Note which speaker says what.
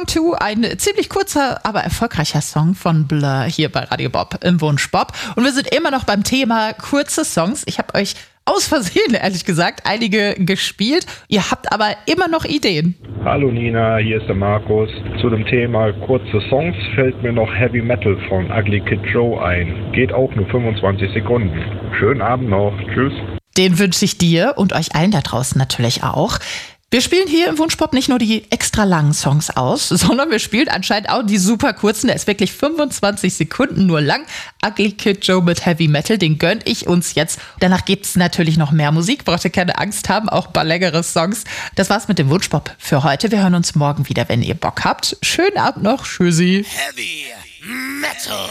Speaker 1: Wrong Too, ein ziemlich kurzer, aber erfolgreicher Song von Blur hier bei Radio Bob im Wunschbob. Und wir sind immer noch beim Thema kurze Songs. Ich habe euch aus Versehen, ehrlich gesagt, einige gespielt. Ihr habt aber immer noch Ideen.
Speaker 2: Hallo Nina, hier ist der Markus. Zu dem Thema kurze Songs fällt mir noch Heavy Metal von Ugly Kid Joe ein. Geht auch nur 25 Sekunden. Schönen Abend noch. Tschüss.
Speaker 1: Den wünsche ich dir und euch allen da draußen natürlich auch. Wir spielen hier im Wunschpop nicht nur die extra langen Songs aus, sondern wir spielen anscheinend auch die super kurzen. Der ist wirklich 25 Sekunden nur lang. Ugly Kid Joe mit Heavy Metal, den gönn ich uns jetzt. Danach gibt's natürlich noch mehr Musik, braucht ihr keine Angst haben, auch ein paar längere Songs. Das war's mit dem Wunschpop für heute. Wir hören uns morgen wieder, wenn ihr Bock habt. Schönen Abend noch, tschüssi.
Speaker 3: Heavy Metal.